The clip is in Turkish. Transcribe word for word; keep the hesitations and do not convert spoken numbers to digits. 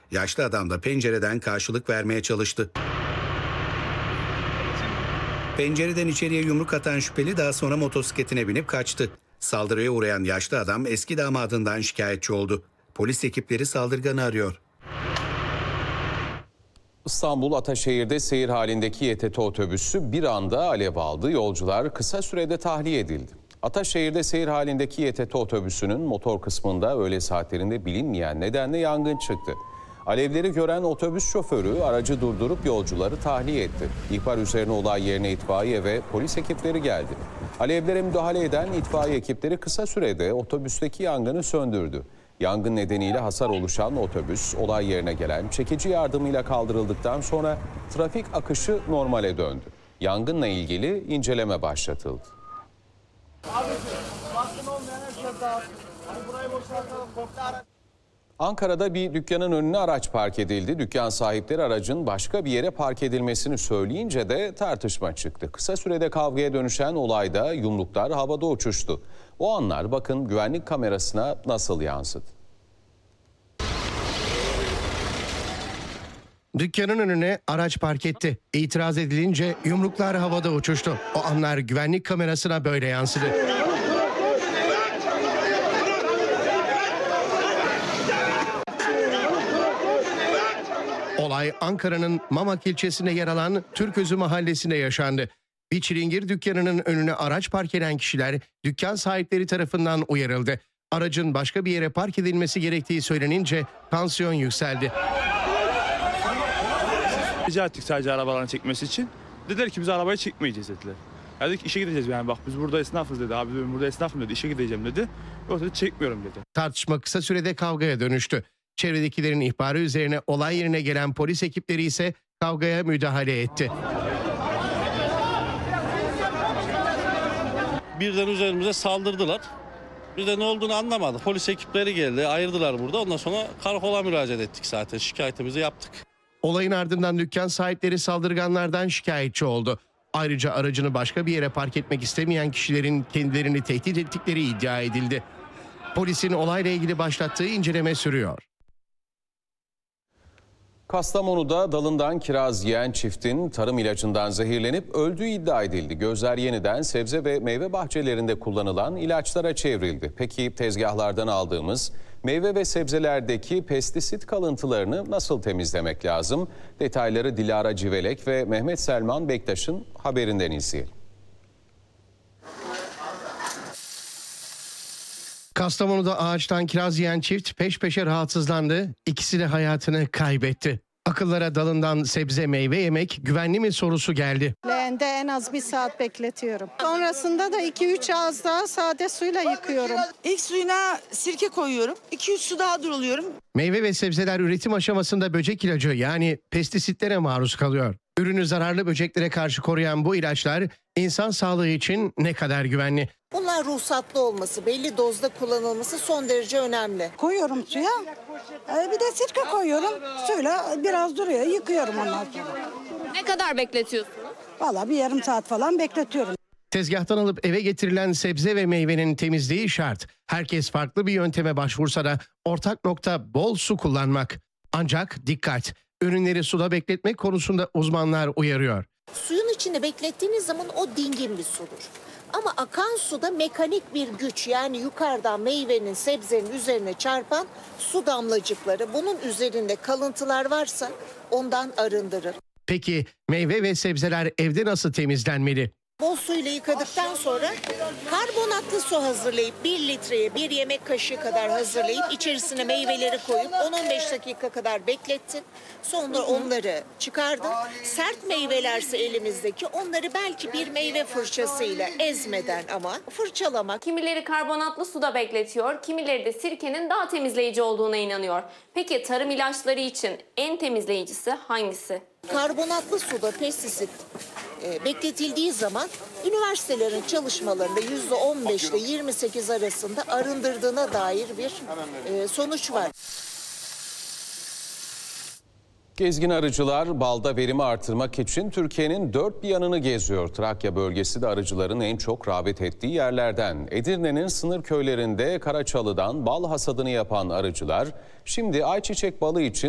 Yaşlı adam da pencereden karşılık vermeye çalıştı. Pencereden içeriye yumruk atan şüpheli daha sonra motosikletine binip kaçtı. Saldırıya uğrayan yaşlı adam eski damadından şikayetçi oldu. Polis ekipleri saldırganı arıyor. İstanbul Ataşehir'de seyir halindeki Y T T otobüsü bir anda alev aldı. Yolcular kısa sürede tahliye edildi. Ataşehir'de seyir halindeki Y T T otobüsünün motor kısmında öğle saatlerinde bilinmeyen nedenle yangın çıktı. Alevleri gören otobüs şoförü aracı durdurup yolcuları tahliye etti. İhbar üzerine olay yerine itfaiye ve polis ekipleri geldi. Alevlere müdahale eden itfaiye ekipleri kısa sürede otobüsteki yangını söndürdü. Yangın nedeniyle hasar oluşan otobüs olay yerine gelen çekici yardımıyla kaldırıldıktan sonra trafik akışı normale döndü. Yangınla ilgili inceleme başlatıldı. Ankara'da bir dükkanın önüne araç park edildi. Dükkan sahipleri aracın başka bir yere park edilmesini söyleyince de tartışma çıktı. Kısa sürede kavgaya dönüşen olayda yumruklar havada uçuştu. O anlar bakın güvenlik kamerasına nasıl yansıdı. Dükkanın önüne araç park etti. İtiraz edilince yumruklar havada uçuştu. O anlar güvenlik kamerasına böyle yansıdı. Olay Ankara'nın Mamak ilçesinde yer alan Türközü mahallesinde yaşandı. Bir çilingir dükkanının önüne araç park eden kişiler dükkan sahipleri tarafından uyarıldı. Aracın başka bir yere park edilmesi gerektiği söylenince tansiyon yükseldi. Rica ettik sadece arabalarını çekmesi için. Dediler ki biz arabayı çekmeyeceğiz dediler. Ya dedik işe gideceğiz yani bak biz burada esnafız dedi. Abi ben burada esnafım dedi, işe gideceğim dedi. Yoksa dedi, çekmiyorum dedi. Tartışma kısa sürede kavgaya dönüştü. Çevredekilerin ihbarı üzerine olay yerine gelen polis ekipleri ise kavgaya müdahale etti. Birden üzerimize saldırdılar. Biz de ne olduğunu anlamadık. Polis ekipleri geldi, ayırdılar burada. Ondan sonra karakola müracaat ettik zaten. Şikayetimizi yaptık. Olayın ardından dükkan sahipleri saldırganlardan şikayetçi oldu. Ayrıca aracını başka bir yere park etmek istemeyen kişilerin kendilerini tehdit ettikleri iddia edildi. Polisin olayla ilgili başlattığı inceleme sürüyor. Kastamonu'da dalından kiraz yiyen çiftin tarım ilacından zehirlenip öldüğü iddia edildi. Gözler yeniden sebze ve meyve bahçelerinde kullanılan ilaçlara çevrildi. Peki tezgahlardan aldığımız meyve ve sebzelerdeki pestisit kalıntılarını nasıl temizlemek lazım? Detayları Dilara Civelek ve Mehmet Selman Bektaş'ın haberinden izleyelim. Kastamonu'da ağaçtan kiraz yiyen çift peş peşe rahatsızlandı. İkisi de hayatını kaybetti. Akıllara dalından sebze meyve yemek güvenli mi sorusu geldi. Leğende en az bir saat bekletiyorum. Sonrasında da iki üç ağız daha sade suyla yıkıyorum. İlk suyuna sirke koyuyorum. iki üç su daha duruluyorum. Meyve ve sebzeler üretim aşamasında böcek ilacı yani pestisitlere maruz kalıyor. Ürünü zararlı böceklere karşı koruyan bu ilaçlar insan sağlığı için ne kadar güvenli? Bunlar ruhsatlı olması, belli dozda kullanılması son derece önemli. Koyuyorum suya. Bir de sirke koyuyorum. Suyla biraz duruyor. Yıkıyorum ondan sonra. Ne kadar bekletiyorsunuz? Vallahi bir yarım saat falan bekletiyorum. Tezgahtan alıp eve getirilen sebze ve meyvenin temizliği şart. Herkes farklı bir yönteme başvursa da ortak nokta bol su kullanmak. Ancak dikkat! Ürünleri suda bekletmek konusunda uzmanlar uyarıyor. Suyun içinde beklettiğiniz zaman o dingin bir sudur. Ama akan suda mekanik bir güç yani yukarıdan meyvenin, sebzenin üzerine çarpan su damlacıkları. Bunun üzerinde kalıntılar varsa ondan arındırır. Peki meyve ve sebzeler evde nasıl temizlenmeli? Bol suyla yıkadıktan sonra karbonatlı su hazırlayıp bir litreye bir yemek kaşığı kadar hazırlayıp içerisine meyveleri koyup on on beş dakika kadar beklettin. Sonra onları çıkardın. Sert meyvelerse elimizdeki onları belki bir meyve fırçasıyla ezmeden ama fırçalamak. Kimileri karbonatlı suda bekletiyor, kimileri de sirkenin daha temizleyici olduğuna inanıyor. Peki tarım ilaçları için en temizleyicisi hangisi? Karbonatlı suda pestisit e, bekletildiği zaman üniversitelerin çalışmalarında yüzde on beş ile yirmi sekiz arasında arındırdığına dair bir e, sonuç var. Gezgin arıcılar balda verimi artırmak için Türkiye'nin dört bir yanını geziyor. Trakya bölgesi de arıcıların en çok rağbet ettiği yerlerden. Edirne'nin sınır köylerinde Karaçalı'dan bal hasadını yapan arıcılar şimdi ayçiçek balı için